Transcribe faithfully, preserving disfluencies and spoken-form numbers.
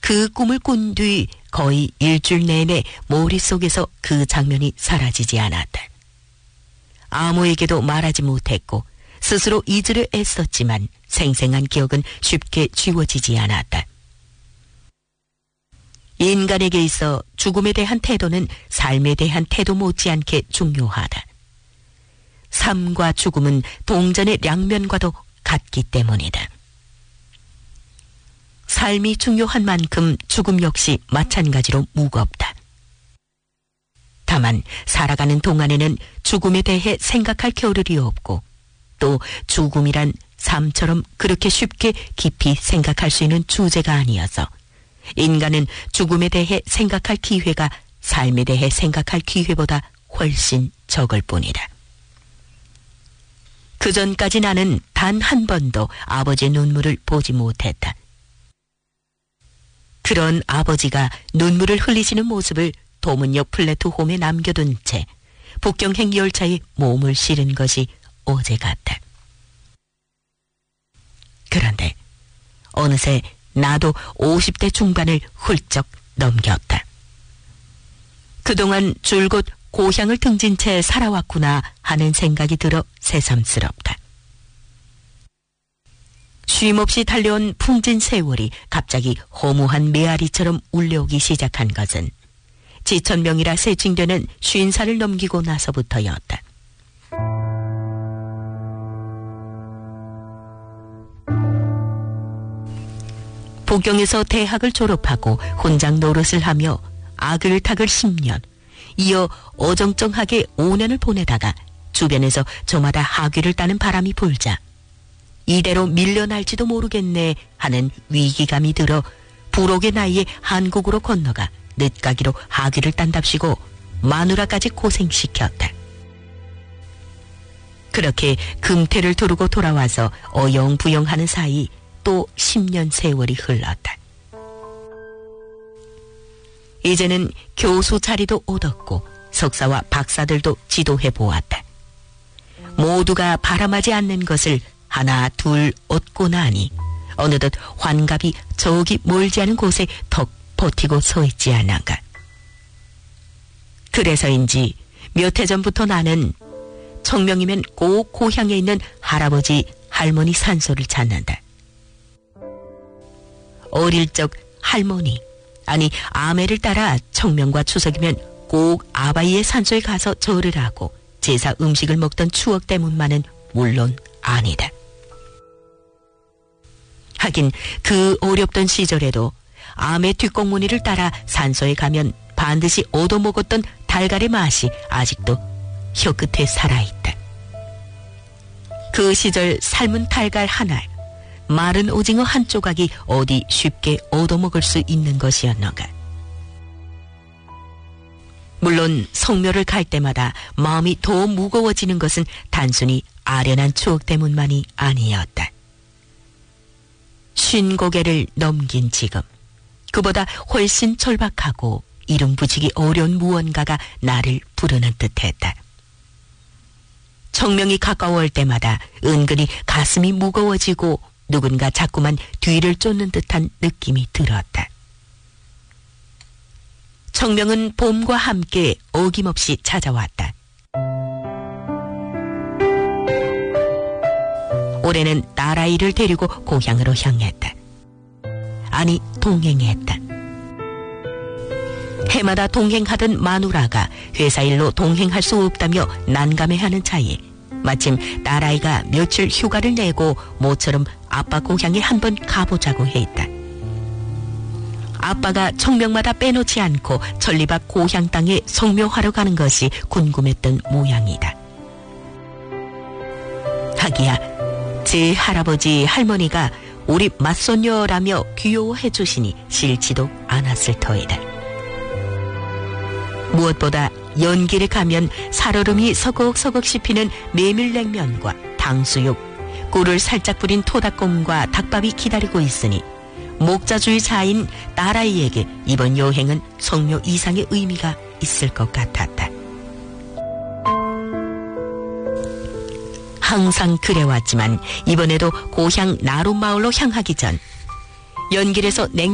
그 꿈을 꾼 뒤 거의 일주일 내내 머릿속에서 그 장면이 사라지지 않았다. 아무에게도 말하지 못했고 스스로 잊으려 애썼지만 생생한 기억은 쉽게 지워지지 않았다. 인간에게 있어 죽음에 대한 태도는 삶에 대한 태도 못지않게 중요하다. 삶과 죽음은 동전의 양면과도 같기 때문이다. 삶이 중요한 만큼 죽음 역시 마찬가지로 무겁다. 다만 살아가는 동안에는 죽음에 대해 생각할 겨를이 없고 또 죽음이란 삶처럼 그렇게 쉽게 깊이 생각할 수 있는 주제가 아니어서 인간은 죽음에 대해 생각할 기회가 삶에 대해 생각할 기회보다 훨씬 적을 뿐이다. 그전까지 나는 단 한 번도 아버지의 눈물을 보지 못했다. 그런 아버지가 눈물을 흘리시는 모습을 도문역 플랫폼에 남겨둔 채 북경행 열차에 몸을 실은 것이 어제 같다. 그런데 어느새 나도 오십 대 중반을 훌쩍 넘겼다. 그동안 줄곧 고향을 등진 채 살아왔구나 하는 생각이 들어 새삼스럽다. 쉼없이 달려온 풍진 세월이 갑자기 허무한 메아리처럼 울려오기 시작한 것은 지천명이라 세칭되는 쉰 살을 넘기고 나서부터였다. 북경에서 대학을 졸업하고 혼장 노릇을 하며 아글타글 십 년, 이어 어정쩡하게 오 년을 보내다가 주변에서 저마다 학위를 따는 바람이 불자 이대로 밀려날지도 모르겠네 하는 위기감이 들어 불혹의 나이에 한국으로 건너가 늦가기로 학위를 딴답시고 마누라까지 고생시켰다. 그렇게 금태를 두르고 돌아와서 어영부영하는 사이 또 십 년 세월이 흘렀다. 이제는 교수 자리도 얻었고 석사와 박사들도 지도해 보았다. 모두가 바람하지 않는 것을 하나 둘 얻고 나니 어느덧 환갑이 저기 멀지 않은 곳에 턱 버티고 서 있지 않은가. 그래서인지 몇 해 전부터 나는 청명이면 꼭 고향에 있는 할아버지 할머니 산소를 찾는다. 어릴 적 할머니, 아니 아매를 따라 청명과 추석이면 꼭 아바이의 산소에 가서 절을 하고 제사 음식을 먹던 추억 때문만은 물론 아니다. 하긴 그 어렵던 시절에도 아매 뒷공무니를 따라 산소에 가면 반드시 얻어먹었던 달걀의 맛이 아직도 혀끝에 살아있다. 그 시절 삶은 달걀 하나, 마른 오징어 한 조각이 어디 쉽게 얻어먹을 수 있는 것이었는가. 물론 성묘를 갈 때마다 마음이 더 무거워지는 것은 단순히 아련한 추억 때문만이 아니었다. 쉰 고개를 넘긴 지금 그보다 훨씬 절박하고 이름 붙이기 어려운 무언가가 나를 부르는 듯했다. 청명이 가까워올 때마다 은근히 가슴이 무거워지고 누군가 자꾸만 뒤를 쫓는 듯한 느낌이 들었다. 청명은 봄과 함께 어김없이 찾아왔다. 올해는 딸아이를 데리고 고향으로 향했다. 아니, 동행했다. 해마다 동행하던 마누라가 회사 일로 동행할 수 없다며 난감해하는 차에 마침 딸아이가 며칠 휴가를 내고 모처럼 아빠 고향에 한번 가보자고 했다. 아빠가 청명마다 빼놓지 않고 천리밖 고향 땅에 성묘하러 가는 것이 궁금했던 모양이다. 하기야 제 할아버지 할머니가 우리 맞손녀라며 귀여워해 주시니 싫지도 않았을 터이다. 무엇보다 연길에 가면 살얼음이 서걱서걱 씹히는 메밀냉면과 탕수육, 꿀을 살짝 뿌린 토닭곰과 닭밥이 기다리고 있으니 목자주의 자인 딸아이에게 이번 여행은 성묘 이상의 의미가 있을 것 같았다. 항상 그래왔지만 이번에도 고향 나룻마을로 향하기 전 연길에서 냉